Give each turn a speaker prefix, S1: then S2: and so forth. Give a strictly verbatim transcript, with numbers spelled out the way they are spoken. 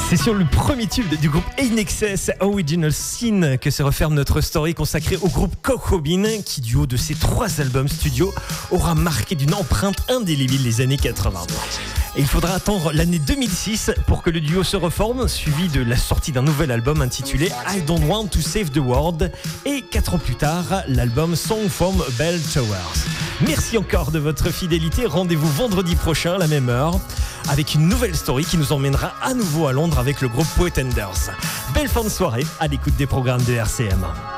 S1: C'est sur le premier tube du groupe In Excess Original Sin que se referme notre story consacrée au groupe Cock Robin qui, du haut de ses trois albums studio, aura marqué d'une empreinte indélébile les années quatre-vingts. Et il faudra attendre l'année deux mille six pour que le duo se reforme, suivi de la sortie d'un nouvel album intitulé I Don't Want to Save the World et quatre ans plus tard, l'album Song from Bell Towers. Merci encore de votre fidélité. Rendez-vous vendredi prochain à la même heure avec une nouvelle story qui nous emmènera à nouveau à Londres avec le groupe Pretenders. Belle fin de soirée à l'écoute des programmes de R C M.